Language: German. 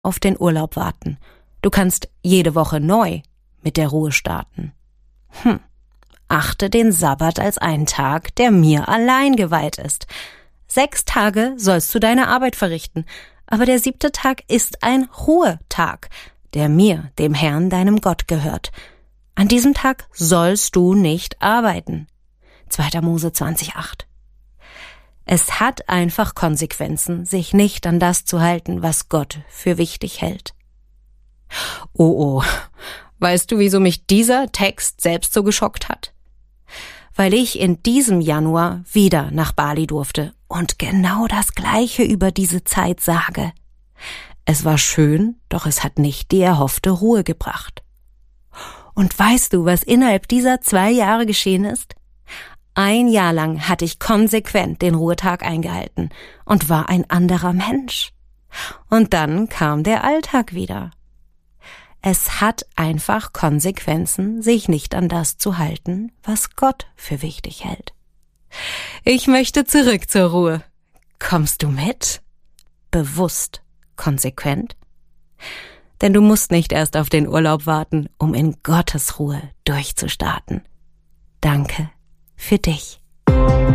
auf den Urlaub warten. Du kannst jede Woche neu mit der Ruhe starten. Achte den Sabbat als einen Tag, der mir allein geweiht ist. 6 Tage sollst du deine Arbeit verrichten, aber der 7. Tag ist ein Ruhetag, der mir, dem Herrn, deinem Gott, gehört. An diesem Tag sollst du nicht arbeiten. 2. Mose 20,8. Es hat einfach Konsequenzen, sich nicht an das zu halten, was Gott für wichtig hält. Oh, weißt du, wieso mich dieser Text selbst so geschockt hat? Weil ich in diesem Januar wieder nach Bali durfte und genau das Gleiche über diese Zeit sage. Es war schön, doch es hat nicht die erhoffte Ruhe gebracht. Und weißt du, was innerhalb dieser 2 Jahre geschehen ist? 1 Jahr lang hatte ich konsequent den Ruhetag eingehalten und war ein anderer Mensch. Und dann kam der Alltag wieder. Es hat einfach Konsequenzen, sich nicht an das zu halten, was Gott für wichtig hält. Ich möchte zurück zur Ruhe. Kommst du mit? Bewusst, konsequent? Denn du musst nicht erst auf den Urlaub warten, um in Gottes Ruhe durchzustarten. Danke für dich.